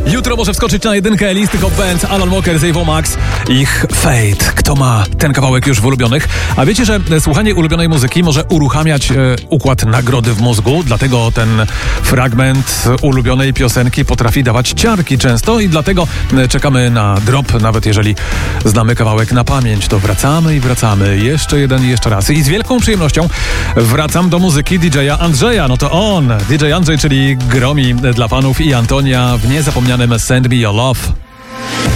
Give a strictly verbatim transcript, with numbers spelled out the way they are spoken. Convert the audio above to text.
Jutro może wskoczyć na jedynkę listy Hot Bands Alan Walker, Zavo Max, ich Fate. Kto ma ten kawałek już w ulubionych? A wiecie, że słuchanie ulubionej muzyki może uruchamiać e, układ nagrody w mózgu, dlatego ten fragment ulubionej piosenki potrafi dawać ciarki często i dlatego czekamy na drop, nawet jeżeli znamy kawałek na pamięć, to wracamy i wracamy. Jeszcze jeden i jeszcze raz. I z wielką przyjemnością wracam do muzyki D J a Andrzeja. No to on, D J Andrzej, czyli gromi dla fanów i Antonia w niezapomnianym Send Me Your Love.